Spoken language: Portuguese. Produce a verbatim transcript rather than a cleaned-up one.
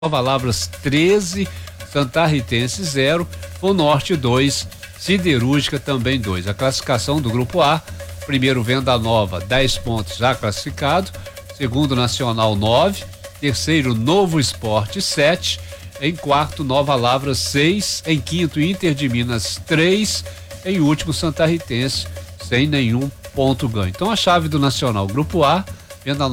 Nova Lavras treze, Santa Ritense zero, o Norte dois, Siderúrgica também dois. A classificação do grupo A: primeiro Venda Nova, dez pontos já classificado, segundo Nacional nove, terceiro Novo Esporte sete, em quarto Nova Lavras seis, em quinto Inter de Minas três, em último Santa Ritense sem nenhum ponto ganho. Então a chave do Nacional, grupo A: Venda